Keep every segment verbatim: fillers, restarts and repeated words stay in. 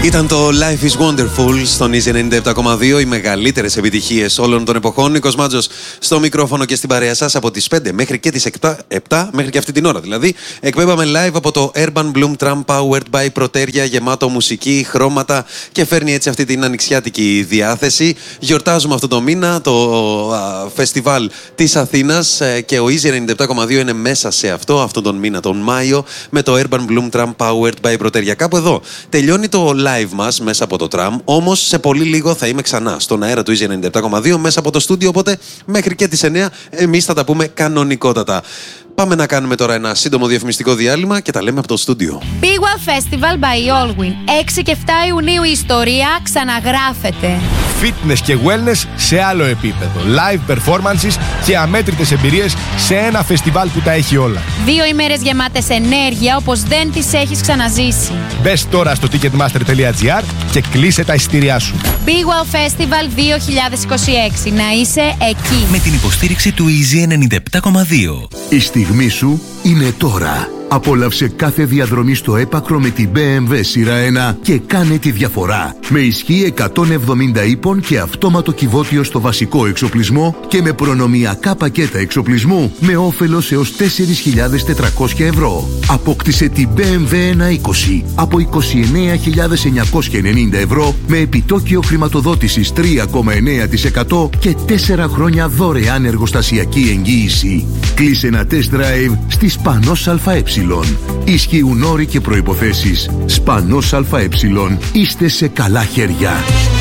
Ήταν το Life is Wonderful στον Easy ενενήντα επτά κόμμα δύο, οι μεγαλύτερες επιτυχίες όλων των εποχών. Νίκος Μάτζος στο μικρόφωνο και στην παρέα σας από τις πέντε μέχρι και τις επτά, μέχρι και αυτή την ώρα δηλαδή. Εκπέμπαμε live από το Urban Bloom Tram Powered by Proteria, γεμάτο μουσική, χρώματα και φέρνει έτσι αυτή την ανοιξιάτικη διάθεση. Γιορτάζουμε αυτό το μήνα το α, φεστιβάλ της Αθήνας ε, και ο Easy ενενήντα επτά κόμμα δύο είναι μέσα σε αυτό, αυτόν τον μήνα, τον Μάιο, με το Urban Bloom Tram Powered by Proteria. Κάπου εδώ τελειώνει το live μας μέσα από το τραμ, όμως σε πολύ λίγο θα είμαι ξανά στον αέρα του Easy ενενήντα επτά κόμμα δύο μέσα από το στούντιο, οπότε μέχρι και τις εννιά εμείς θα τα πούμε κανονικότατα. Πάμε να κάνουμε τώρα ένα σύντομο διαφημιστικό διάλειμμα και τα λέμε από το στούντιο. Big Wow Festival by Allwyn. έξι και επτά Ιουνίου η ιστορία ξαναγράφεται. Fitness και wellness σε άλλο επίπεδο. Live performances και αμέτρητες εμπειρίες σε ένα φεστιβάλ που τα έχει όλα. Δύο ημέρες γεμάτες ενέργεια όπως δεν τις έχεις ξαναζήσει. Μπες τώρα στο ticketmaster τελεία gr και κλείσε τα εισιτήριά σου. Big Wow Festival δύο χιλιάδες είκοσι έξι. Να είσαι εκεί. Με την υποστήριξη του Easy ενενήντα επτά κόμμα δύο. Η στιγμή σου είναι τώρα. Απόλαυσε κάθε διαδρομή στο έπακρο με την μπι εμ ντάμπλιου σειρά ένα και κάνε τη διαφορά. Με ισχύ εκατόν εβδομήντα ύπων και αυτόματο κυβότιο στο βασικό εξοπλισμό και με προνομιακά πακέτα εξοπλισμού με όφελος έως τέσσερις χιλιάδες τετρακόσια ευρώ. Απόκτησε την μπι εμ ντάμπλιου εκατόν είκοσι από είκοσι εννέα χιλιάδες εννιακόσια ενενήντα ευρώ με επιτόκιο χρηματοδότησης τρία κόμμα εννέα τοις εκατό και τέσσερα χρόνια δωρεάν εργοστασιακή εγγύηση. Κλείσε ένα test drive στη Σπανός ΑΕ. Ισχύουν όροι και προϋποθέσεις. Σπανός ΑΕ. Είστε σε καλά χέρια.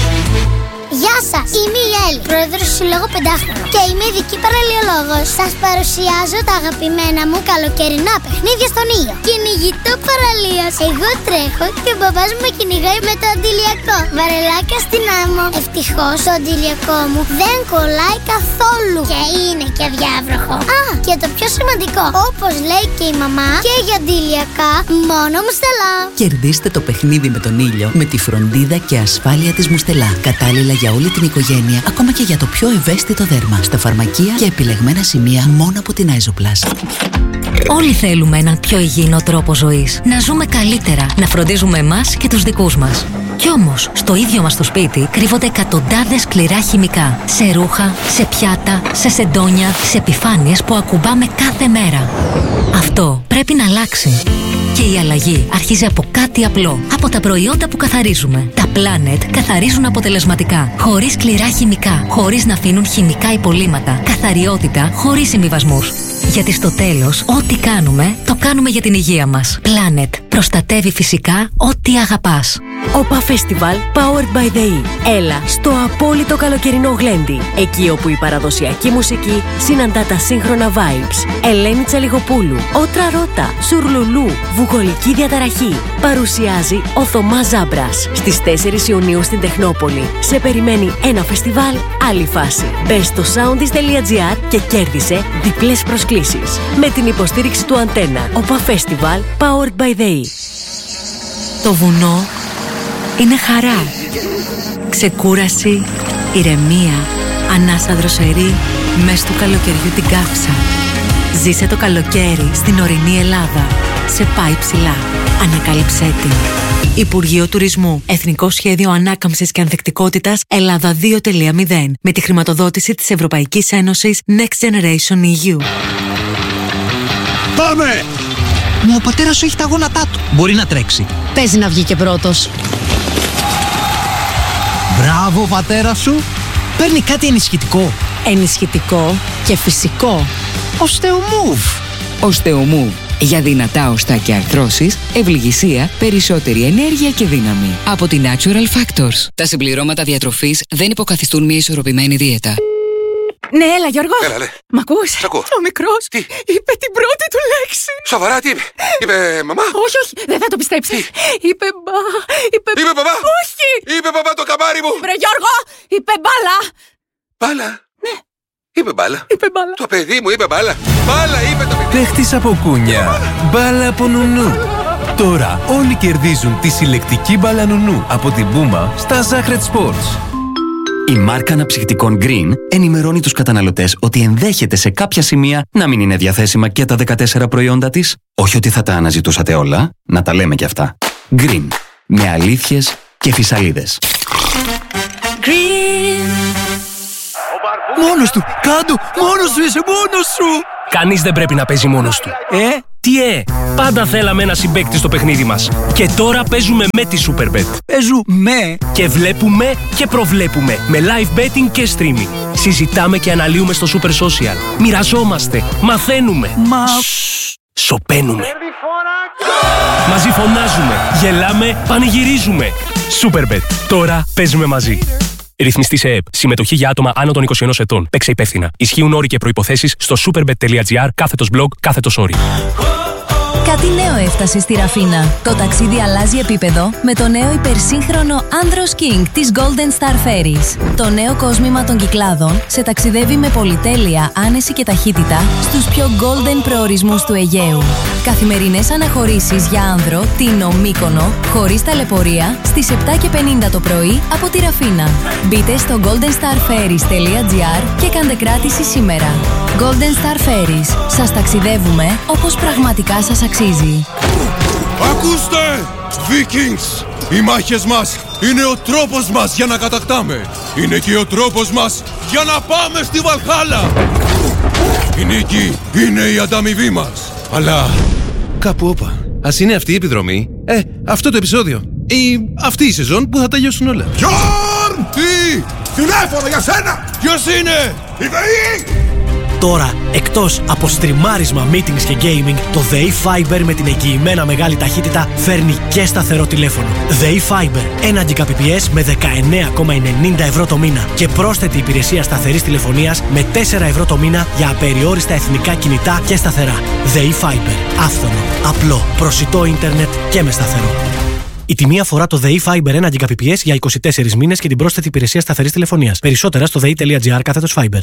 Γεια σας, είμαι η Έλλη, πρόεδρος του Συλλόγου Πεντάχρονο και είμαι ειδική παραλιολόγος. Σας παρουσιάζω τα αγαπημένα μου καλοκαιρινά παιχνίδια στον ήλιο. Κυνηγητό παραλίας. Εγώ τρέχω και ο μπαμπάς μου με κυνηγάει με το αντιλιακό. Βαρελάκια στην άμμο. Ευτυχώς το αντιλιακό μου δεν κολλάει καθόλου και είναι και αδιάβροχο. Α, και το πιο σημαντικό, όπως λέει και η μαμά, και για αντιλιακά μόνο Μουστελά. Κερδίστε το παιχνίδι με τον ήλιο με τη φροντίδα και ασφάλεια της Μουστελά. Κατάλληλα για όλη την οικογένεια, ακόμα και για το πιο ευαίσθητο δέρμα. Στα φαρμακεία και επιλεγμένα σημεία μόνο από την Άιζοπλας. Όλοι θέλουμε έναν πιο υγιεινό τρόπο ζωής. Να ζούμε καλύτερα, να φροντίζουμε εμάς και τους δικούς μας. Κι όμως, στο ίδιο μας το σπίτι κρύβονται εκατοντάδες σκληρά χημικά. Σε ρούχα, σε πιάτα, σε σεντόνια, σε επιφάνειες που ακουμπάμε κάθε μέρα. Αυτό πρέπει να αλλάξει. Και η αλλαγή αρχίζει από κάτι απλό. Από τα προϊόντα που καθαρίζουμε. Τα Planet καθαρίζουν αποτελεσματικά. Χωρίς σκληρά χημικά. Χωρίς να αφήνουν χημικά υπολείμματα. Καθαριότητα χωρίς συμβιβασμούς. Γιατί στο τέλος, ό,τι κάνουμε, το κάνουμε για την υγεία μας. Planet. Προστατεύει φυσικά ό,τι αγαπάς. ΟΠΑ Festival Powered by the E. Έλα στο απόλυτο καλοκαιρινό γλέντι. Εκεί όπου η παραδοσιακή μουσική συναντά τα σύγχρονα vibes. Ελένη Τσαλιγοπούλου, Ότρα Ρώτα, Σουρλουλού, Βουγολική Διαταραχή. Παρουσιάζει ο Θωμάς Ζάμπρας. Στις τέσσερις Ιουνίου στην Τεχνόπολη. Σε περιμένει ένα φεστιβάλ, άλλη φάση. Μπες στο soundis τελεία gr και κέρδισε διπλές προσκλήσεις. Με την υποστήριξη του Αντένα. ΟΠΑ Festival Powered by the E. Το βουνό είναι χαρά, ξεκούραση, ηρεμία, ανάσα δροσερή, μες του καλοκαιριού την κάψα. Ζήσε το καλοκαίρι στην ορεινή Ελλάδα. Σε πάει ψηλά. Ανακάλυψέ την. Υπουργείο Τουρισμού. Εθνικό Σχέδιο Ανάκαμψης και Ανθεκτικότητας Ελλάδα δύο κόμμα μηδέν. Με τη χρηματοδότηση της Ευρωπαϊκής Ένωσης Next Generation ι γιου. Πάμε! Μα ο πατέρας σου έχει τα γόνατά του. Μπορεί να τρέξει. Παίζει να βγει και πρώτος. Μπράβο, πατέρα σου. Παίρνει κάτι ενισχυτικό. Ενισχυτικό και φυσικό. Οστεομούβ. Οστεομούβ. Για δυνατά οστά και αρθρώσεις, ευληγησία, περισσότερη ενέργεια και δύναμη. Από τη Natural Factors. Τα συμπληρώματα διατροφής δεν υποκαθιστούν μια ισορροπημένη δίαιτα. Ναι, έλα Γιώργο. Έλα, ναι. Μ' ακούς? Σ' ακούω. Ο μικρός τι? είπε την πρώτη του λέξη. Σοβαρά, τι είπε? Είπε μαμά? Όχι, όχι, δεν θα το πιστέψει. Τι? Είπε μπα. Είπε, είπε μπαμπά. Όχι. Είπε μπαμπά το καμάρι μου. Βρε Γιώργο, είπε μπάλα. Μπάλα. Ναι. Είπε μπάλα. Είπε μπάλα. Το παιδί μου είπε μπάλα. Μπάλα είπε το παιδί. Παίχτης από κούνια. Μπάλα από νουνού. Τώρα όλοι κερδίζουν τη συλλεκτική μπάλα νουνού από την Puma στα Zahret Sports. Η μάρκα αναψυκτικών Green ενημερώνει τους καταναλωτές ότι ενδέχεται σε κάποια σημεία να μην είναι διαθέσιμα και τα δεκατέσσερα προϊόντα της. Όχι ότι θα τα αναζητούσατε όλα, να τα λέμε κι αυτά. Green. Με αλήθειες και φυσαλίδες. Μόνος του! Κάντο! Μόνος σου είσαι! Μόνος σου! Κανείς δεν πρέπει να παίζει μόνος του. Ε? Τι ε! Πάντα θέλαμε ένα συμπαίκτη στο παιχνίδι μας. Και τώρα παίζουμε με τη Superbet. Παίζουμε! Και βλέπουμε και προβλέπουμε. Με live betting και streaming. Συζητάμε και αναλύουμε στο Super Social. Μοιραζόμαστε. Μαθαίνουμε. Μα... Σοπαίνουμε. Μαζί φωνάζουμε. Γελάμε. Πανηγυρίζουμε. Superbet. Τώρα παίζουμε μαζί. Ρυθμιστή σε ΕΕΠ. Συμμετοχή για άτομα άνω των είκοσι ενός ετών. Παίξε υπεύθυνα. Ισχύουν όροι και προϋποθέσεις στο superbet.gr κάθετος blog κάθετος όροι. Κάτι νέο έφτασε στη Ραφίνα. Το ταξίδι αλλάζει επίπεδο με το νέο υπερσύγχρονο Andros King της Golden Star Ferries. Το νέο κόσμημα των Κυκλάδων σε ταξιδεύει με πολυτέλεια, άνεση και ταχύτητα στους πιο golden προορισμούς του Αιγαίου. Καθημερινές αναχωρήσεις για άνδρο, Τίνο, Μύκονο, χωρίς ταλαιπωρία, στις επτά και πενήντα το πρωί από τη Ραφίνα. Μπείτε στο golden star ferries τελεία gr και κάντε κράτηση σήμερα. Golden Star Ferries. Σας ταξιδεύουμε όπως πραγματικά σας αξίζει. Ακούστε! Vikings! Οι μάχες μας είναι ο τρόπος μας για να κατακτάμε. Είναι και ο τρόπος μας για να πάμε στη Βαλχάλα. Η νίκη είναι η ανταμοιβή μας. Αλλά κάπου όπα. Ας είναι αυτή η επιδρομή. Ε, αυτό το επεισόδιο. Ή αυτή η σεζόν που θα τελειώσουν όλα. Γιόρν! Τι! Τηλέφωνο για σένα! Ποιος είναι? Η ΔΕΗ! Τώρα, εκτός από στριμάρισμα, meetings και gaming, το ΔΕΗ Fiber με την εγγυημένα μεγάλη ταχύτητα φέρνει και σταθερό τηλέφωνο. ΔΕΗ Fiber, ένα Gbps με δεκαεννέα κόμμα ενενήντα ευρώ το μήνα και πρόσθετη υπηρεσία σταθερής τηλεφωνίας με τέσσερα ευρώ το μήνα για απεριόριστα εθνικά κινητά και σταθερά. ΔΕΗ Fiber, άφθονο, απλό, προσιτό ίντερνετ και με σταθερό. Η τιμή αφορά το ΔΕΗ Fiber ένα Gbps για είκοσι τέσσερις μήνες και την πρόσθετη υπηρεσία σταθερής τηλεφωνίας. Περισσότερα στο δei.gr κάθετος Fiber.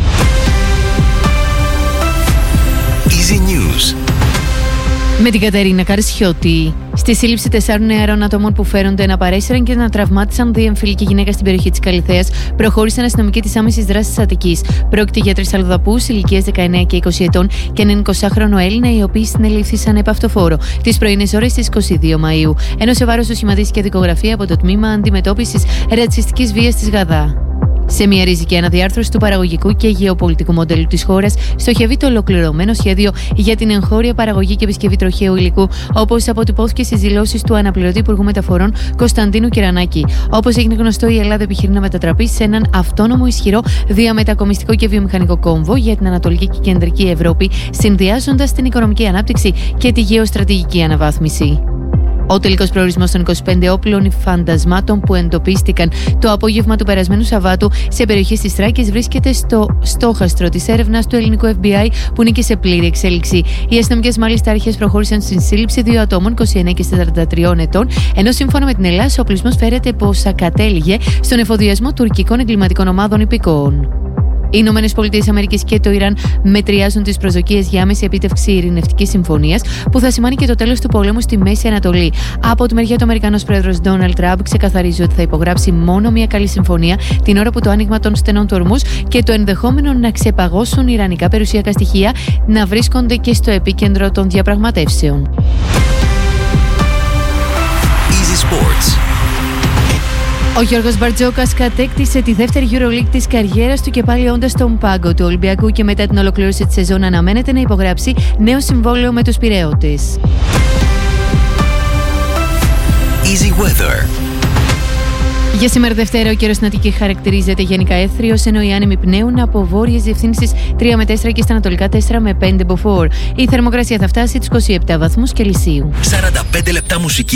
Easy News. Με την Κατερίνα Καρσιώτη. Στη σύλληψη τεσσάρων νεαρών ατόμων που φέρονται να παρέσυραν και να τραυμάτισαν δύο εμφυλική γυναίκα στην περιοχή της Καλιθέας, προχώρησαν αστυνομικοί της άμεσης δράσης Αττικής. Πρόκειται για τρεις αλλοδαπούς ηλικίας δεκαεννέα και είκοσι ετών και έναν εικοσάχρονο Έλληνα, οι οποίοι συνελήφθησαν επ' αυτοφόρο τις πρωινές ώρες της εικοστή δεύτερη Μαΐου. Ενώ σε βάρος του σχηματίστηκε δικογραφία από το τμήμα αντιμετώπισης ρατσιστικής βίας της Γαδά. Σε μια ριζική αναδιάρθρωση του παραγωγικού και γεωπολιτικού μοντέλου της χώρας, στοχεύει το ολοκληρωμένο σχέδιο για την εγχώρια παραγωγή και επισκευή τροχαίου υλικού, όπως αποτυπώθηκε στις δηλώσεις του αναπληρωτή Υπουργού Μεταφορών Κωνσταντίνου Κυρανάκη. Όπως έγινε γνωστό, η Ελλάδα επιχειρεί να μετατραπεί σε έναν αυτόνομο, ισχυρό διαμετακομιστικό και βιομηχανικό κόμβο για την Ανατολική και Κεντρική Ευρώπη, συνδυάζοντας την οικονομική ανάπτυξη και τη γεωστρατηγική αναβάθμιση. Ο τελικός προορισμός των είκοσι πέντε όπλων φαντασμάτων που εντοπίστηκαν το απόγευμα του περασμένου Σαββάτου σε περιοχές της Θράκης βρίσκεται στο στόχαστρο της έρευνας του ελληνικού Εφ Μπι Άι, που είναι και σε πλήρη εξέλιξη. Οι αστυνομικές μάλιστα αρχές προχώρησαν στην σύλληψη δύο ατόμων είκοσι εννέα και σαράντα τρία ετών, ενώ σύμφωνα με την Ελλάδα ο οπλισμός φέρεται πως κατέληγε στον εφοδιασμό τουρκικών εγκληματικών ομάδων υπηκόων. Οι Ηνωμένες Πολιτείες Αμερικής και το Ιράν μετριάζουν τις προσδοκίες για άμεση επίτευξη ειρηνευτικής συμφωνίας που θα σημάνει και το τέλος του πολέμου στη Μέση Ανατολή. Από τη μεριά του Αμερικανός πρόεδρος Ντόναλντ Τραμπ ξεκαθαρίζει ότι θα υπογράψει μόνο μια καλή συμφωνία την ώρα που το άνοιγμα των στενών του Ορμούζ και το ενδεχόμενο να ξεπαγώσουν ιρανικά περιουσιακά στοιχεία να βρίσκονται και στο επίκεντρο των διαπραγματεύσεων. Easy Sports. Ο Γιώργος Μπαρτζόκας κατέκτησε τη δεύτερη EuroLeague της καριέρας του και πάλι όντας τον πάγκο του Ολυμπιακού και μετά την ολοκλήρωση της σεζόν αναμένεται να υπογράψει νέο συμβόλαιο με τους Πειραιώτες. Easy Weather. Για σήμερα Δευτέρα ο καιρός στην Αττική χαρακτηρίζεται γενικά έθριος, ενώ οι άνεμοι πνέουν από βόρειες διευθύνσεις τρία με τέσσερα και στα ανατολικά τέσσερα με πέντε μποφόρ. Η θερμοκρασία θα φτάσει τους είκοσι επτά βαθμούς Κελσίου. σαράντα πέντε λεπτά μουσική.